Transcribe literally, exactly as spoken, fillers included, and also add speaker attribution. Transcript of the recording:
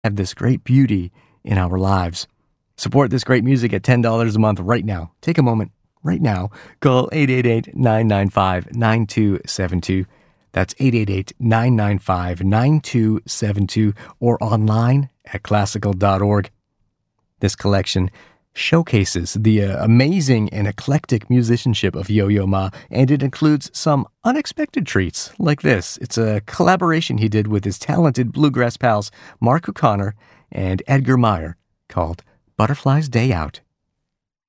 Speaker 1: have this great beauty in our lives. Support this great music at ten dollars a month right now. Take a moment right now. Call eight eight eight, nine nine five, nine two seven two. That's eight eight eight, nine nine five, nine two seven two or online at classical dot org. This collection showcases the uh, amazing and eclectic musicianship of Yo-Yo Ma, and it includes some unexpected treats like this. It's a collaboration he did with his talented bluegrass pals Mark O'Connor and Edgar Meyer called Butterfly's Day Out.